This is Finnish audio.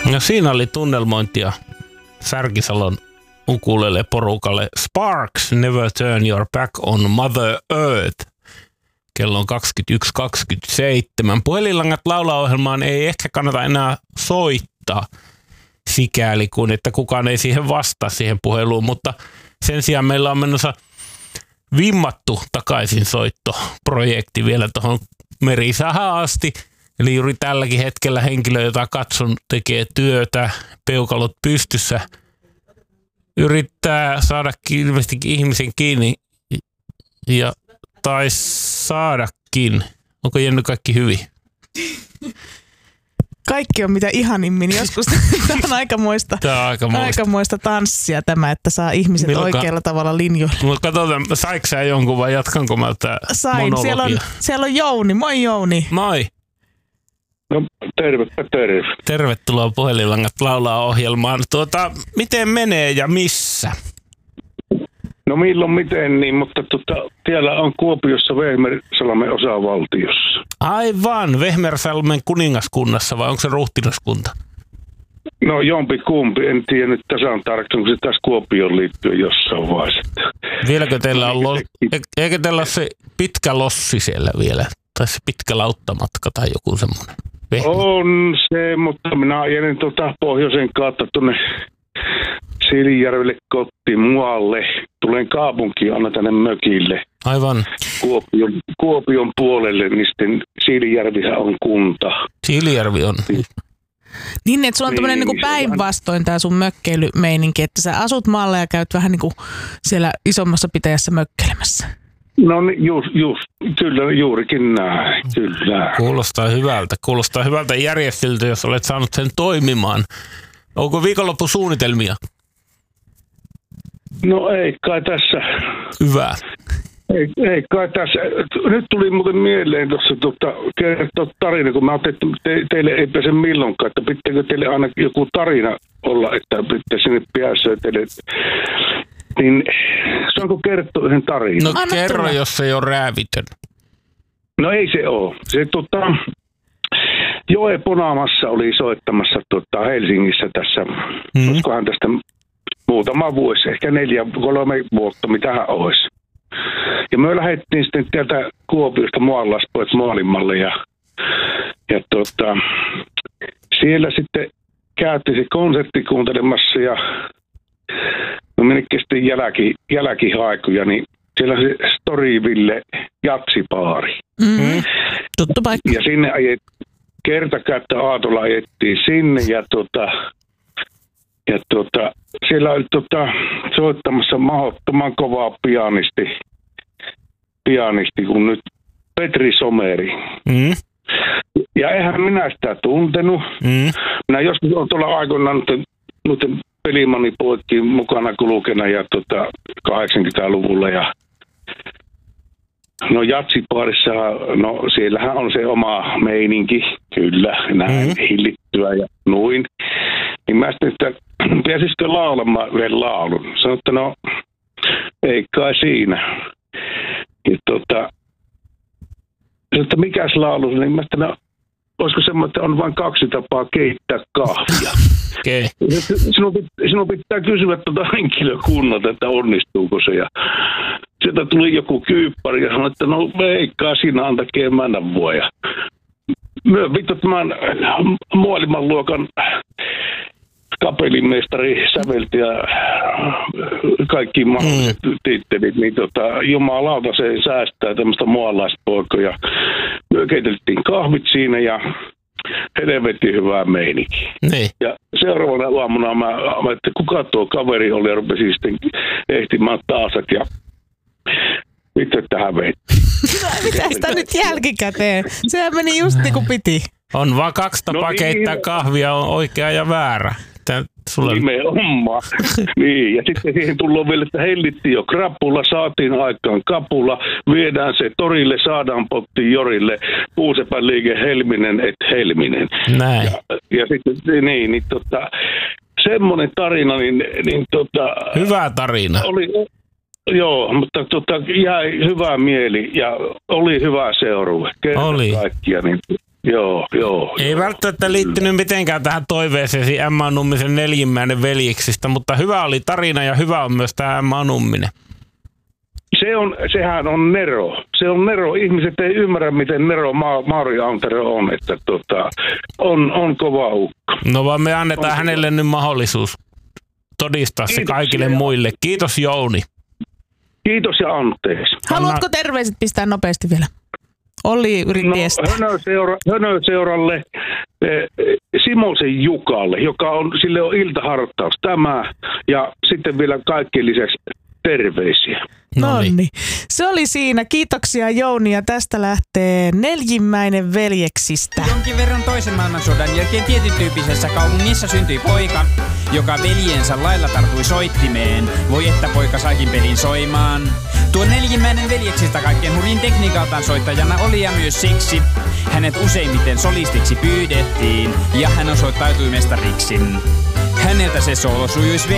No siinä oli tunnelmointia Särkisalon ukulele porukalle. Sparks, Never Turn Your Back on Mother Earth. Kello on 21.27. Puhelinlangat laulaohjelmaan ei ehkä kannata enää soittaa sikäli kuin, että kukaan ei siihen vastaa siihen puheluun, mutta sen sijaan meillä on menossa vimmattu takaisinsoittoprojekti vielä tuohon Merisahaan asti. Eli juuri tälläkin hetkellä henkilö, jota katson, tekee työtä, peukalot pystyssä, yrittää saada ilmeisesti ihmisen kiinni ja taisi saadakin. Onko Jenny kaikki hyvin? Kaikki on mitä ihanimmin. Joskus tämä on aikamoista tanssia tämä, että saa ihmiset oikealla tavalla linjoille. Mutta katsotaan, saiko sä jonkun vai jatkanko mä tätä monologia? Sain. Siellä on Jouni. Moi Jouni. Moi. No terve. Tervetuloa Puhelinlangat laulaa ohjelmaan. Miten menee ja missä? No milloin miten niin, mutta täällä on Kuopiossa Vehmersalmen osavaltiossa. Aivan, Vehmersalmen kuningaskunnassa vai onko se ruhtinaskunta? No jompi kumpi, en tiedä nyt tasan tarkkaan, kun se taas Kuopioon liittyy jossain vaiheessa. Vieläkö teillä on, eikö teillä ole se pitkä lossi siellä vielä? Tai se pitkä lauttamatka tai joku semmoinen? On se, mutta minä ajelin pohjoisen kautta tuonne Siilinjärvelle kotiin muualle. Tulen kaupunkiin aina tänne mökille. Aivan. Kuopion puolelle, niin sitten Siilinjärvihän on kunta. Siilinjärvi on. Niin, että sulla on tämmöinen niin päinvastoin tämä sun mökkeilymeininki, että sä asut maalla ja käyt vähän niin kuin siellä isommassa pitäjässä mökkeilemässä. No kyllä juurikin näin, kyllä. Kuulostaa hyvältä järjestöltä, jos olet saanut sen toimimaan. Onko viikonloppusuunnitelmia? No ei kai tässä. Hyvä. Ei kai tässä. Nyt tuli muuten mieleen tuossa kertoa tarina, kun mä ajattelin, että teille ei pääse milloinkaan, että pitääkö teille aina joku tarina olla, että pitää sinne päässä teille. Niin saanko kertoa yhden tarinan? No kerro, jos se ei ole räävitön. No ei se ole. Se Joe Ponamassa oli soittamassa Helsingissä tässä, olisikohan tästä muutama vuosi, ehkä 4-3 vuotta, mitähän olisi. Ja me lähdettiin sitten täältä Kuopiosta Moallaspoet maailmalle ja siellä sitten käytiin se konsertti kuuntelemassa ja no menekö sitten jälkihaikuja, niin siellä se Storyville jatsipaari. Mm-hmm. Tuttu paikka. Ja sinne kertakäyttä aatolla ajettiin sinne ja siellä oli soittamassa mahdottoman kovaa pianisti kuin nyt Petri Someri. Mm. Ja eihän minä sitä tuntenut. Mm. Minä joskus olen tuolla aikoinaan noiden pelimanipoikkiin mukana kulkena ja 80-luvulla ja no jatsipaarissa, no siellähän on se oma meininki, kyllä, näin hillittyä ja noin. Niin mä sitten, että pääsisikö laulamaan yhden laulun? Sanoin, että no ei kai siinä. Ja että mikäs laulu? Niin mä sitten, no olisiko semmoinen, että on vain 2 tapaa keittää kahvia. Okay. Sinun pitää kysyä henkilökunnalta, että onnistuuko se. Ja sieltä tuli joku kyyppari ja sanoi, että no veikkaa sinä antakaa mennä voi. Ja vittu tämän maailman luokan kapellimestari sävelti ja kaikki mahdolliset tittelit, niin jumalauta se säästää tämmöistä mualaispoikoja. Me keiteltiin kahvit siinä ja helvetin hyvää meininkiä. Niin. Ja seuraavana aamuna mä että kuka tuo kaveri oli ja rupesin sitten ehtimään taasat ja vittu tähän veittiin. Mitä sitä nyt jälkikäteen? Sehän meni just niin kuin piti. On vaan 2 tapaa keittää kahvia, on oikea ja väärä. Nimenomaan. Niin, ja sitten siihen tullaan vielä, että hellittiin jo krapula, saatiin aikaan kapula, viedään se torille, saadaan pottiin jorille, puusepän liike Helminen et Helminen. Näin. Ja sitten niin semmoinen tarina, niin hyvä tarina. Oli, joo, mutta jäi hyvä mieli ja oli hyvä seurue. Oli. Kaikkia, niin Joo. Ei välttämättä liittynyt mitenkään tähän toiveeseesi Emma Nummisen Neljimmäinen veljeksistä, mutta hyvä oli tarina ja hyvä on myös tämä Emma Numminen. Sehän on nero. Se on nero. Ihmiset ei ymmärrä, miten nero Mauri Antero on, että on kova ukko. No vaan me annetaan hänelle nyt mahdollisuus todistaa se kaikille muille. Kiitos Jouni. Kiitos ja anteeksi. Haluatko terveiset pistää nopeasti vielä? Olli yritti estää. Hönöseuralle, Simosen Jukalle, sille on iltahartaus tämä, ja sitten vielä kaikkien lisäksi terveisiä. Nonni. Se oli siinä. Kiitoksia Jouni ja tästä lähtee Neljimmäinen veljeksistä. Jonkin verran toisen maailmansodan jälkeen tietyn tyyppisessä kaupungissa syntyi poika, joka veljensä lailla tartui soittimeen. Voi että poika saikin pelin soimaan. Tuo Neljimmäinen veljeksistä kaikkein hurjin tekniikaltaan soittajana oli ja myös siksi hänet useimmiten solistiksi pyydettiin ja hän osoittautui mestariksi. Häneltä se soolo sujuisi